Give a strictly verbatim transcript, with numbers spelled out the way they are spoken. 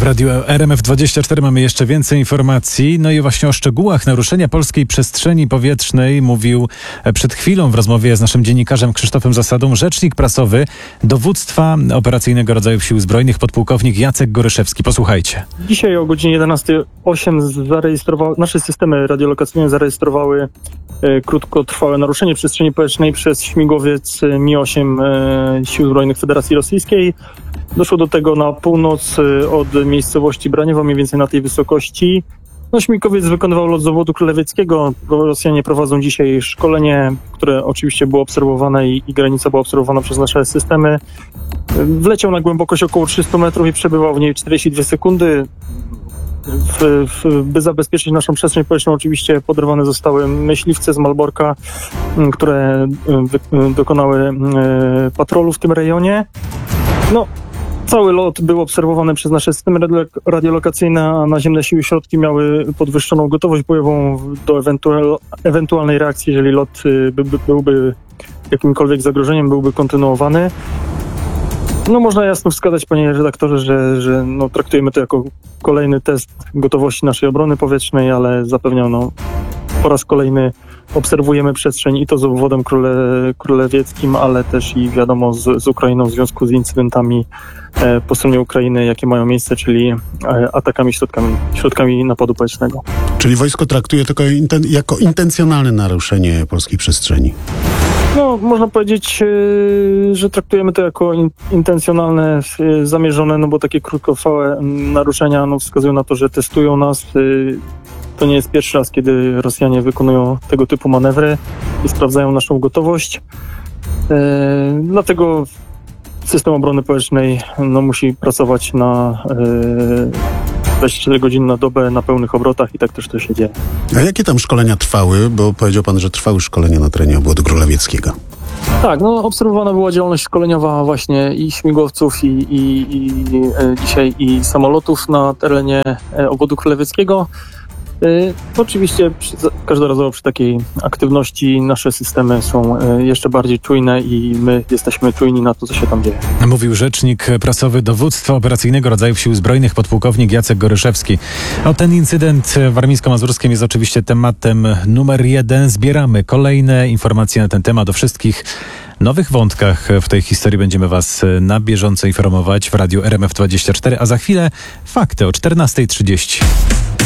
Radio R M F dwadzieścia cztery mamy jeszcze więcej informacji. No i właśnie o szczegółach naruszenia polskiej przestrzeni powietrznej mówił przed chwilą w rozmowie z naszym dziennikarzem Krzysztofem Zasadą rzecznik prasowy Dowództwa Operacyjnego Rodzajów Sił Zbrojnych podpułkownik Jacek Goryszewski. Posłuchajcie. Dzisiaj o godzinie jedenastej zero osiem zarejestrowały, nasze systemy radiolokacyjne zarejestrowały e, krótkotrwałe naruszenie przestrzeni powietrznej przez śmigłowiec Mi osiem e, Sił Zbrojnych Federacji Rosyjskiej. Doszło do tego na północ e, od miejscowości Braniewo, mniej więcej na tej wysokości. No, śmigłowiec wykonywał lot z obwodu królewieckiego. Rosjanie prowadzą dzisiaj szkolenie, które oczywiście było obserwowane i, i granica była obserwowana przez nasze systemy. Wleciał na głębokość około trzysta metrów i przebywał w niej czterdzieści dwie sekundy. W, w, by zabezpieczyć naszą przestrzeń powietrzną oczywiście poderwane zostały myśliwce z Malborka, które wy, dokonały patrolu w tym rejonie. No, cały lot był obserwowany przez nasze systemy radiolokacyjne, a naziemne siły środki miały podwyższoną gotowość bojową do ewentual, ewentualnej reakcji, jeżeli lot by, by, byłby jakimkolwiek zagrożeniem, byłby kontynuowany. No można jasno wskazać, panie redaktorze, że, że no, traktujemy to jako kolejny test gotowości naszej obrony powietrznej, ale zapewniam, no, po raz kolejny obserwujemy przestrzeń i to z obwodem króle, królewieckim, ale też i wiadomo z, z Ukrainą w związku z incydentami e, po stronie Ukrainy, jakie mają miejsce, czyli e, atakami środkami, środkami napadu powietrznego. Czyli wojsko traktuje to jako, inten, jako intencjonalne naruszenie polskiej przestrzeni? No, można powiedzieć, że traktujemy to jako in, intencjonalne, zamierzone, no bo takie krótkotrwałe naruszenia no, wskazują na to, że testują nas. To nie jest pierwszy raz, kiedy Rosjanie wykonują tego typu manewry i sprawdzają naszą gotowość. Dlatego system obrony powietrznej no, musi pracować na dwadzieścia cztery godziny na dobę na pełnych obrotach i tak też to się dzieje. A jakie tam szkolenia trwały? Bo powiedział pan, że trwały szkolenia na terenie obwodu królewieckiego. Tak, no obserwowana była działalność szkoleniowa właśnie i śmigłowców i, i, i e, dzisiaj i samolotów na terenie e, obwodu królewieckiego. Y, oczywiście przy, każdorazowo przy takiej aktywności nasze systemy są y, jeszcze bardziej czujne i my jesteśmy czujni na to, co się tam dzieje. Mówił rzecznik prasowy Dowództwa Operacyjnego Rodzajów Sił Zbrojnych podpułkownik Jacek Goryszewski. No, ten incydent w Warmińsko-Mazurskim jest oczywiście tematem numer jeden. Zbieramy kolejne informacje na ten temat. O wszystkich nowych wątkach w tej historii będziemy Was na bieżąco informować w Radiu R M F dwadzieścia cztery, a za chwilę fakty o czternasta trzydzieści.